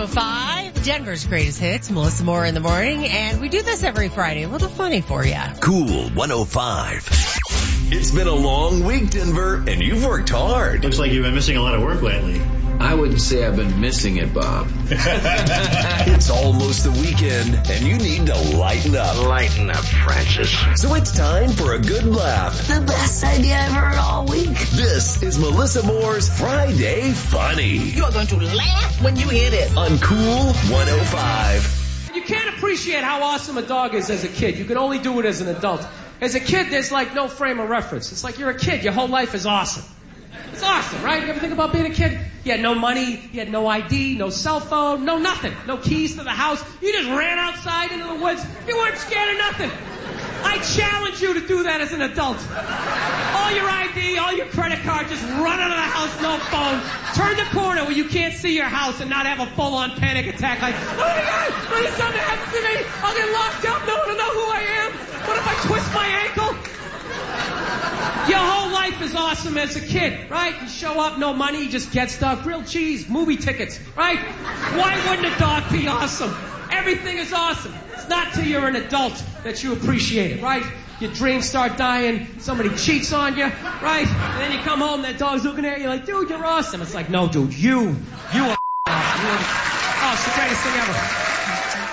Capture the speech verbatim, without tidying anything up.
oh five, Denver's greatest hits. Melissa Moore in the morning, and we do this every Friday. A little funny for you. Cool one oh five. It's been a long week, Denver, and you've worked hard. Looks like you've been missing a lot of work lately. I wouldn't say I've been missing it, Bob. It's almost the weekend, and you need to lighten up. Lighten up, Francis. So it's time for a good laugh. The best idea I've heard all week. This is Melissa Moore's Friday Funny. You're going to laugh when you hear this. On Cool one oh five. You can't appreciate how awesome a dog is as a kid. You can only do it as an adult. As a kid, there's like no frame of reference. It's like you're a kid. Your whole life is awesome. It's awesome, right? You ever think about being a kid? You had no money, you had no I D, no cell phone, no nothing. No keys to the house. You just ran outside into the woods. You weren't scared of nothing. I challenge you to do that as an adult. All your I D, all your credit card, just run out of the house, no phone. Turn the corner where you can't see your house and not have a full-on panic attack like, oh my God, what if something happens to me? I'll get locked up, no one will know who I am. What if I twist my ankle? Your whole life is awesome as a kid, right? You show up, no money, you just get stuff, grilled cheese, movie tickets, right? Why wouldn't a dog be awesome? Everything is awesome. It's not till you're an adult that you appreciate it, right? Your dreams start dying, somebody cheats on you, right? And then you come home, that dog's looking at you like, dude, you're awesome. It's like, no, dude, you, you are awesome. Oh, it's the greatest thing ever.